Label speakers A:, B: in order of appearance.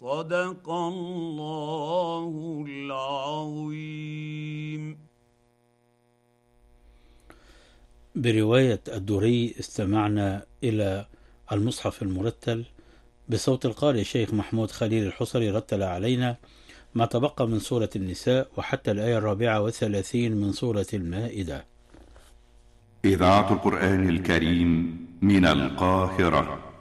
A: صدق الله العظيم.
B: برواية الدوري استمعنا إلى المصحف المرتل بصوت القارئ الشيخ محمود خليل الحصري، رتل علينا ما تبقى من سورة النساء وحتى الآية 34 من سورة المائدة.
C: إذاعة القرآن الكريم من القاهرة.